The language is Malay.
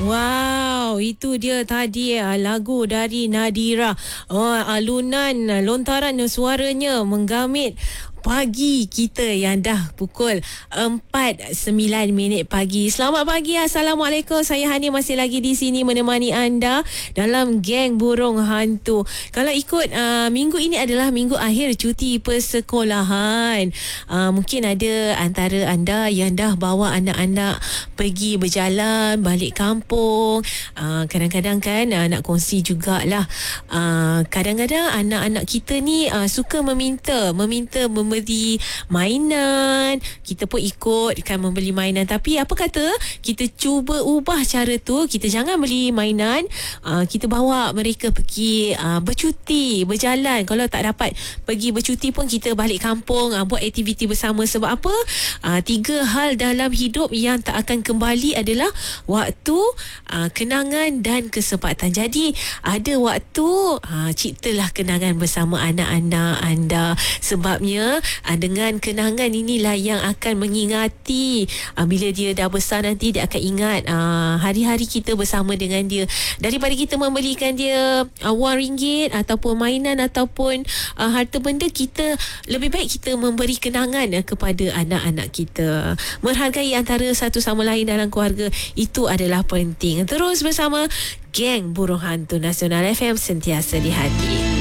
Wow, itu dia tadi lagu dari Nadira. Alunan lontaran suaranya menggamit pagi kita yang dah pukul 4:09 pagi. Selamat pagi, Assalamualaikum. Saya Hani masih lagi di sini menemani anda dalam geng burung hantu. Kalau ikut minggu ini adalah minggu akhir cuti persekolahan. Mungkin ada antara anda yang dah bawa anak-anak pergi berjalan balik kampung. Kadang-kadang kan nak kongsi jugalah. Kadang-kadang anak-anak kita ni suka meminta membeli mainan. Kita pun ikut kan membeli mainan, tapi apa kata kita cuba ubah cara tu. Kita jangan beli mainan, kita bawa mereka pergi bercuti, berjalan. Kalau tak dapat pergi bercuti pun kita balik kampung, buat aktiviti bersama. Sebab apa? 3 hal dalam hidup yang tak akan kembali adalah waktu, kenangan dan kesempatan. Jadi ada waktu, ciptalah kenangan bersama anak-anak anda. Sebabnya dengan kenangan inilah yang akan mengingati bila dia dah besar nanti, dia akan ingat hari-hari kita bersama dengan dia. Daripada kita membelikan dia wang ringgit ataupun mainan ataupun harta benda, kita lebih baik kita memberi kenangan kepada anak-anak kita. Menghargai antara satu sama lain dalam keluarga, itu adalah penting. Terus bersama geng Burung Hantu Nasional FM, sentiasa di hati.